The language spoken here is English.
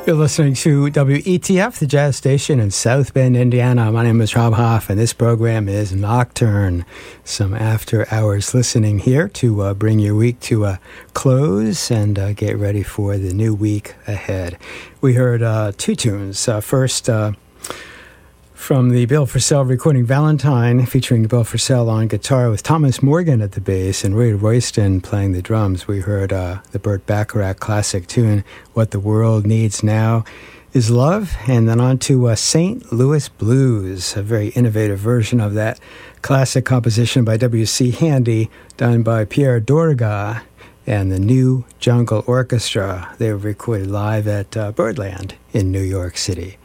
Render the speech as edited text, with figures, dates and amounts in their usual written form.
You're listening to WETF, the jazz station in South Bend, Indiana. My name is Rob Hoff, and this program is Nocturne. Some after-hours listening here to bring your week to a close and get ready for the new week ahead. We heard two tunes. First, from the Bill Frisell recording Valentine, featuring Bill Frisell on guitar with Thomas Morgan at the bass and Ray Royston playing the drums. We heard the Burt Bacharach classic tune, What the World Needs Now is Love, and then on to St. Louis Blues, a very innovative version of that classic composition by W.C. Handy, done by Pierre Dorga and the New Jungle Orchestra. They were recorded live at Birdland in New York City.